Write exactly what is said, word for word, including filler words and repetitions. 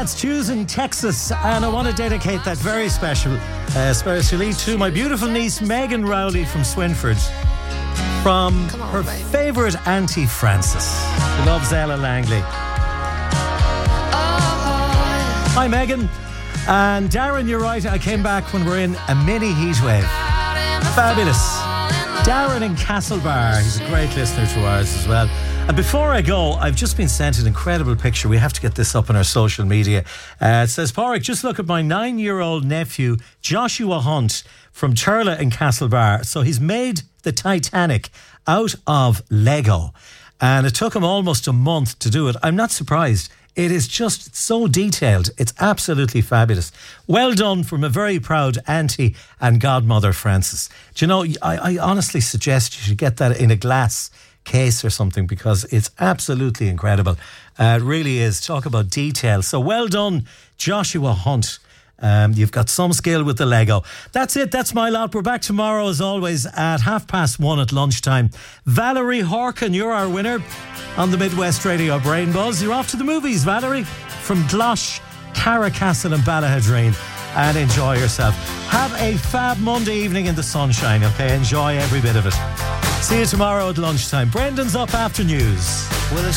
That's Jews in Texas, and I want to dedicate that very special, uh, especially to my beautiful niece Megan Rowley from Swinford, from on, her baby. favourite auntie Frances, who loves Ella Langley. Oh. Hi Megan. And Darren, you're right, I came back when we're in a mini heatwave. Fabulous. Darren in Castlebar, he's a great listener to ours as well. And before I go, I've just been sent an incredible picture. We have to get this up on our social media. Uh, it says, Pádraig, just look at my nine-year-old nephew, Joshua Hunt, from Turla in Castlebar. So he's made the Titanic out of Lego. And it took him almost a month to do it. I'm not surprised. It is just so detailed. It's absolutely fabulous. Well done from a very proud auntie and godmother, Frances. Do you know, I, I honestly suggest you should get that in a glass case or something, because it's absolutely incredible. Uh, it really is. Talk about detail. So well done, Joshua Hunt. Um, you've got some skill with the Lego. That's it. That's my lot. We're back tomorrow as always at half past one at lunchtime. Valerie Horkin, you're our winner on the Midwest Radio Brain Buzz. You're off to the movies, Valerie, from Glosh, Carracastle and Ballahadreen, and enjoy yourself. Have a fab Monday evening in the sunshine, okay? Enjoy every bit of it. See you tomorrow at lunchtime. Brendan's up after news. Will it